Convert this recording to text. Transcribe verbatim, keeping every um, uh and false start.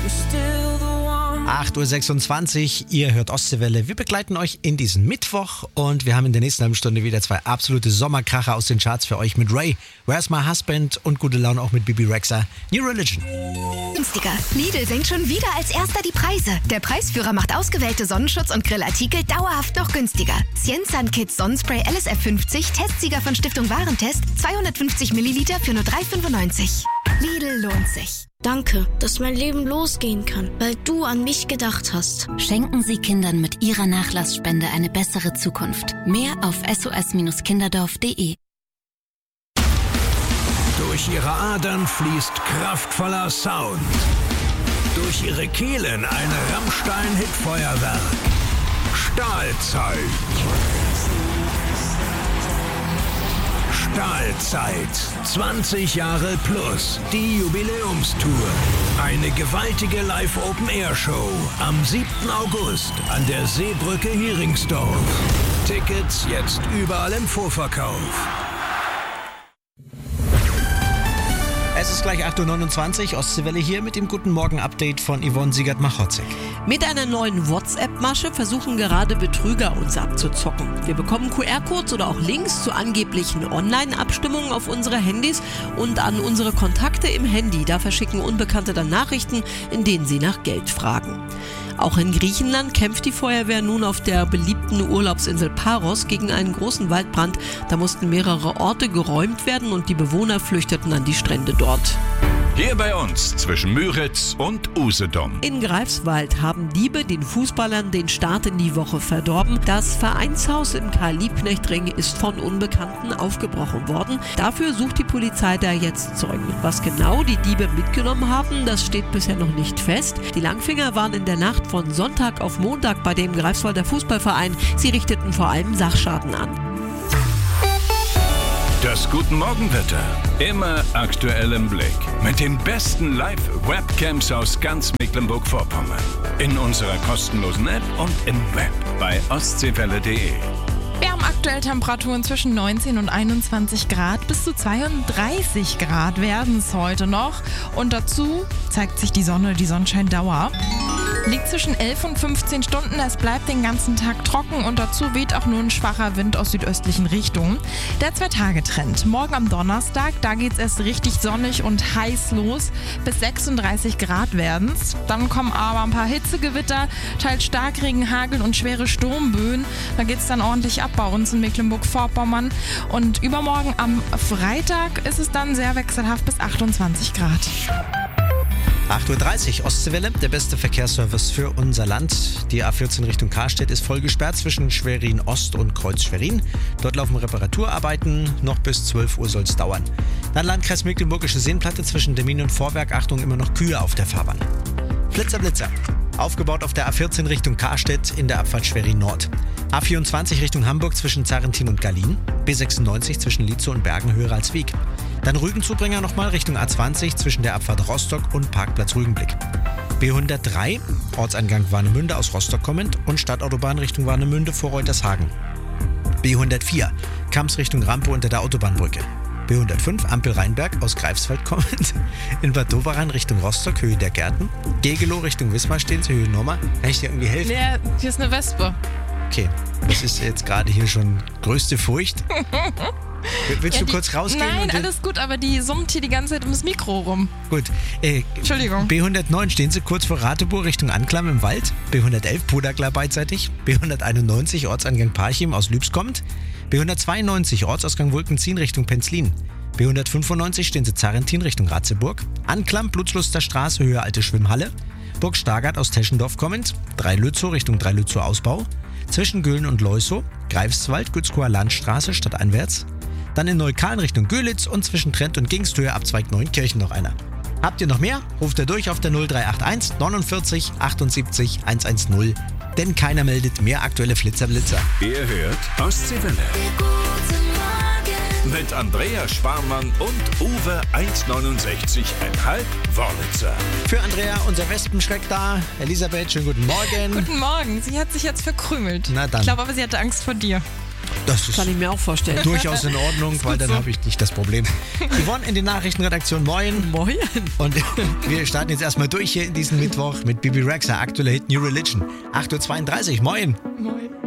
acht Uhr sechsundzwanzig, ihr hört Ostseewelle. Wir begleiten euch in diesen Mittwoch und wir haben in der nächsten halben Stunde wieder zwei absolute Sommerkracher aus den Charts für euch mit Ray, Where's My Husband und gute Laune auch mit Bibi Rexha, New Religion. Günstiger. Lidl senkt schon wieder als erster die Preise. Der Preisführer macht ausgewählte Sonnenschutz- und Grillartikel dauerhaft noch günstiger. Cienzan Kids Sonnenspray L S F fünfzig, Testsieger von Stiftung Warentest, zweihundertfünfzig Milliliter für nur drei fünfundneunzig. Lidl lohnt sich. Danke, dass mein Leben losgehen kann, weil du an mich gedacht hast. Schenken Sie Kindern mit Ihrer Nachlassspende eine bessere Zukunft. Mehr auf s o s kinderdorf punkt d e. Durch ihre Adern fließt kraftvoller Sound. Durch ihre Kehlen ein Rammstein-Hitfeuerwerk. Stahlzeit. Stahlzeit. zwanzig Jahre plus. Die Jubiläumstour. Eine gewaltige Live-Open-Air-Show am siebten August an der Seebrücke Heringsdorf. Tickets jetzt überall im Vorverkauf. Es ist gleich acht Uhr neunundzwanzig, Ostseewelle hier mit dem Guten Morgen-Update von Yvonne Siegert-Machotzek. Mit einer neuen WhatsApp-Masche versuchen gerade Betrüger uns abzuzocken. Wir bekommen Q R-Codes oder auch Links zu angeblichen Online-Abstimmungen auf unsere Handys und an unsere Kontakte im Handy. Da verschicken Unbekannte dann Nachrichten, in denen sie nach Geld fragen. Auch in Griechenland kämpft die Feuerwehr nun auf der beliebten Urlaubsinsel Paros gegen einen großen Waldbrand. Da mussten mehrere Orte geräumt werden und die Bewohner flüchteten an die Strände dort. Hier bei uns zwischen Müritz und Usedom. In Greifswald haben Diebe den Fußballern den Start in die Woche verdorben. Das Vereinshaus im Karl-Liebknecht-Ring ist von Unbekannten aufgebrochen worden. Dafür sucht die Polizei da jetzt Zeugen. Was genau die Diebe mitgenommen haben, das steht bisher noch nicht fest. Die Langfinger waren in der Nacht von Sonntag auf Montag bei dem Greifswalder Fußballverein. Sie richteten vor allem Sachschaden an. Das Guten Morgenwetter. Immer aktuell im Blick. Mit den besten Live-Webcams aus ganz Mecklenburg-Vorpommern. In unserer kostenlosen App und im Web bei ostseewelle punkt de. Wir haben aktuell Temperaturen zwischen neunzehn und einundzwanzig Grad. Bis zu zweiunddreißig Grad werden es heute noch. Und dazu zeigt sich die Sonne, die Sonnenscheindauer. Liegt zwischen elf und fünfzehn Stunden. Es bleibt den ganzen Tag trocken und dazu weht auch nur ein schwacher Wind aus südöstlichen Richtungen. Der Zwei-Tage-Trend. Morgen am Donnerstag, da geht es erst richtig sonnig und heiß los. Bis sechsunddreißig Grad werden es. Dann kommen aber ein paar Hitzegewitter, teils Starkregen, Hagel und schwere Sturmböen. Da geht es dann ordentlich ab bei uns in Mecklenburg-Vorpommern. Und übermorgen am Freitag ist es dann sehr wechselhaft bis achtundzwanzig Grad. acht Uhr dreißig, Ostseewelle, der beste Verkehrsservice für unser Land. Die A vierzehn Richtung Karstedt ist voll gesperrt zwischen Schwerin Ost und Kreuz Schwerin. Dort laufen Reparaturarbeiten, noch bis zwölf Uhr soll es dauern. Dann Landkreis Mecklenburgische Seenplatte zwischen Demmin und Vorwerk, Achtung, immer noch Kühe auf der Fahrbahn. Flitzer, Blitzer. Aufgebaut auf der A vierzehn Richtung Karstedt in der Abfahrt Schwerin Nord. A vierundzwanzig Richtung Hamburg zwischen Zarrentin und Gallien. B sechsundneunzig zwischen Lietzow und Bergen höher als Wieg. Dann Rügenzubringer nochmal Richtung A zwanzig zwischen der Abfahrt Rostock und Parkplatz Rügenblick. B hundertdrei, Ortseingang Warnemünde aus Rostock kommend und Stadtautobahn Richtung Warnemünde vor Reutershagen. B hundertvier, Kamps Richtung Rampe unter der Autobahnbrücke. B hundertfünf, Ampel Rheinberg aus Greifswald kommend. In Bad Doberan Richtung Rostock, Höhe der Gärten. Gegelow Richtung Wismar stehen zur Höhe Norma. Kann ich dir irgendwie helfen? Ja, hier ist eine Wespe. Okay, das ist jetzt gerade hier schon größte Furcht. Willst Ja, du die, kurz rausgehen? Nein, und alles gut, aber die summt hier die ganze Zeit ums Mikro rum. Gut. Äh, Entschuldigung. B hundertneun stehen Sie kurz vor Ratebow Richtung Anklam im Wald. B hundertelf Podaglar beidseitig. B hunderteinundneunzig Ortseingang Parchim aus Lübs kommend. B hundertzweiundneunzig Ortsausgang Wolkenzien Richtung Penzlin. B hundertfünfundneunzig stehen Sie Zarrentin Richtung Ratzeburg. Anklam Blutsluster Straße Höhe Alte Schwimmhalle. Burg Stargard aus Teschendorf kommend. drei Lützow Richtung drei Lützow Ausbau. Zwischen Göhlen und Leusow. Greifswald Gützkower Landstraße stadteinwärts. Dann in Neukölln Richtung Görlitz und zwischen Trent und Gingsthöhe Abzweig Neunkirchen noch einer. Habt ihr noch mehr? Ruft ihr durch auf der null drei acht eins neunundvierzig achtundsiebzig hundertzehn. Denn keiner meldet mehr aktuelle Flitzerblitzer. Ihr hört Ostseewelle. Mit Andrea Sparmann und Uwe eins neunundsechzig Komma fünf Wörlitzer. Für Andrea, unser Wespenschreck da. Elisabeth, schönen guten Morgen. Guten Morgen. Sie hat sich jetzt verkrümelt. Na dann. Ich glaube aber, sie hatte Angst vor dir. Das ist Kann ich mir auch vorstellen. durchaus in Ordnung, weil dann so. habe ich nicht das Problem. Yvonne in die Nachrichtenredaktion, moin. Moin. Und wir starten jetzt erstmal durch hier in diesen Mittwoch mit Bibi Rexha, aktueller Hit New Religion. acht Uhr zweiunddreißig, moin. Moin.